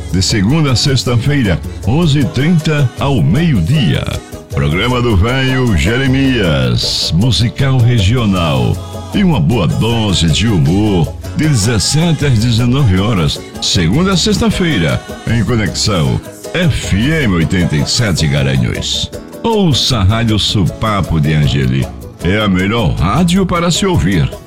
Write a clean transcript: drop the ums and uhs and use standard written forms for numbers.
de segunda a sexta-feira, 11h30 ao meio-dia. Programa do Velho Jeremias, musical regional e uma boa dose de humor, de 17 às 19 horas, segunda a sexta-feira, em conexão FM 87 Garanhuns. Ouça a Rádio Supapo de Angeli, é a melhor rádio para se ouvir.